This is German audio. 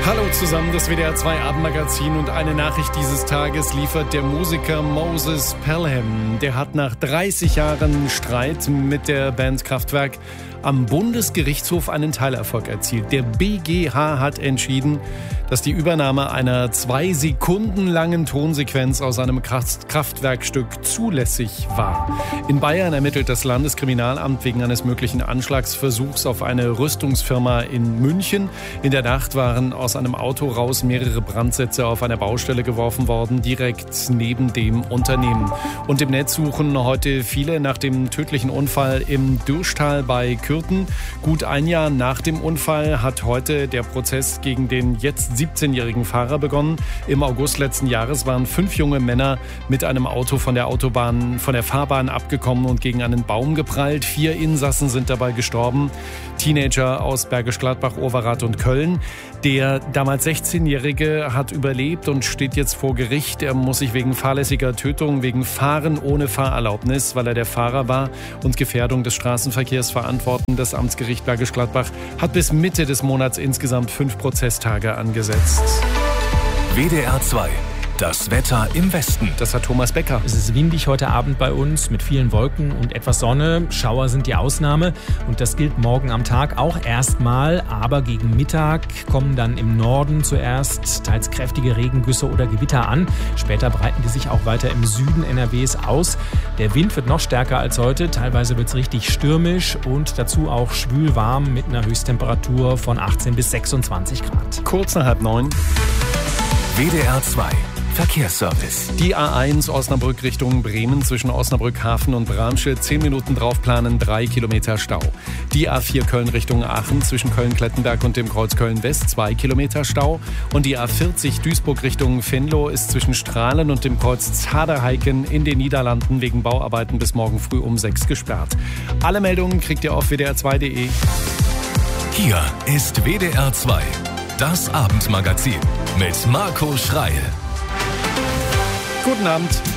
Hallo zusammen, das WDR 2 Abendmagazin und eine Nachricht dieses Tages liefert der Musiker Moses Pelham. Der hat nach 30 Jahren Streit mit der Band Kraftwerk am Bundesgerichtshof einen Teilerfolg erzielt. Der BGH hat entschieden, dass die Übernahme einer 2 Sekunden langen Tonsequenz aus einem Kraftwerkstück zulässig war. In Bayern ermittelt das Landeskriminalamt wegen eines möglichen Anschlagsversuchs auf eine Rüstungsfirma in München. In der Nacht waren aus einem Auto raus mehrere Brandsätze auf einer Baustelle geworfen worden, direkt neben dem Unternehmen. Und im Netz suchen heute viele nach dem tödlichen Unfall im Dürschtal bei Kürten. Gut ein Jahr nach dem Unfall hat heute der Prozess gegen den jetzt 17-jährigen Fahrer begonnen. Im August letzten Jahres waren 5 junge Männer mit einem Auto von der Fahrbahn abgekommen und gegen einen Baum geprallt. 4 Insassen sind dabei gestorben. Teenager aus Bergisch Gladbach, Overath und Köln. Der damals 16-Jährige hat überlebt und steht jetzt vor Gericht. Er muss sich wegen fahrlässiger Tötung, wegen Fahren ohne Fahrerlaubnis, weil er der Fahrer war, und Gefährdung des Straßenverkehrs verantworten. Das Amtsgericht Bergisch Gladbach hat bis Mitte des Monats insgesamt 5 Prozesstage angesetzt. WDR 2. Das Wetter im Westen. Das hat Thomas Becker. Es ist windig heute Abend bei uns mit vielen Wolken und etwas Sonne. Schauer sind die Ausnahme und das gilt morgen am Tag auch erstmal. Aber gegen Mittag kommen dann im Norden zuerst teils kräftige Regengüsse oder Gewitter an. Später breiten die sich auch weiter im Süden NRWs aus. Der Wind wird noch stärker als heute. Teilweise wird es richtig stürmisch und dazu auch schwül warm mit einer Höchsttemperatur von 18 bis 26 Grad. Kurz nach 8:30. WDR 2. Verkehrsservice. Die A1 Osnabrück Richtung Bremen zwischen Osnabrück Hafen und Bramsche 10 Minuten draufplanen, 3 Kilometer Stau. Die A4 Köln Richtung Aachen zwischen Köln-Klettenberg und dem Kreuz Köln-West 2 Kilometer Stau. Und die A40 Duisburg Richtung Venlo ist zwischen Strahlen und dem Kreuz Zaderheiken in den Niederlanden wegen Bauarbeiten bis morgen früh um 6 gesperrt. Alle Meldungen kriegt ihr auf wdr2.de. Hier ist WDR 2. Das Abendmagazin mit Marco Schreil. Guten Abend.